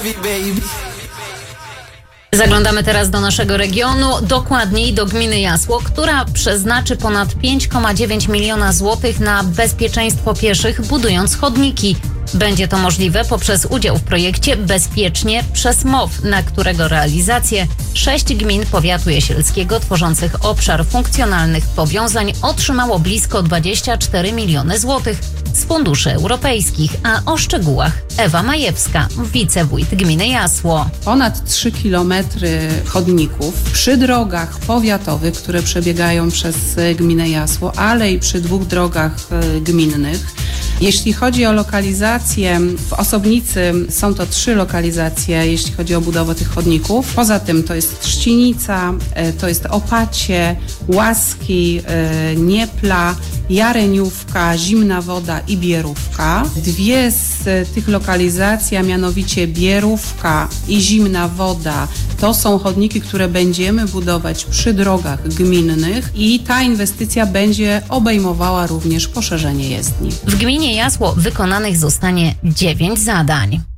Zaglądamy teraz do naszego regionu, dokładniej do gminy Jasło, która przeznaczy ponad 5,9 miliona złotych na bezpieczeństwo pieszych, budując chodniki. Będzie to możliwe poprzez udział w projekcie Bezpiecznie przez MOW, na którego realizację 6 gmin powiatu jasielskiego tworzących obszar funkcjonalnych powiązań otrzymało blisko 24 miliony złotych z funduszy europejskich, a o szczegółach Ewa Majewska, wicewójt gminy Jasło. Ponad 3 kilometry chodników przy drogach powiatowych, które przebiegają przez gminę Jasło, ale i przy 2 drogach gminnych. Jeśli chodzi o lokalizację, w Osobnicy są to 3 lokalizacje, jeśli chodzi o budowę tych chodników. Poza tym to jest Trzcinica, to jest Opacie, Łaski, Niepla, Jareniówka, Zimna Woda i Bierówka. 2 z tych lokalizacji, a mianowicie Bierówka i Zimna Woda, to są chodniki, które będziemy budować przy drogach gminnych i ta inwestycja będzie obejmowała również poszerzenie jezdni. W gminie Jasło wykonanych zostanie 9 zadań.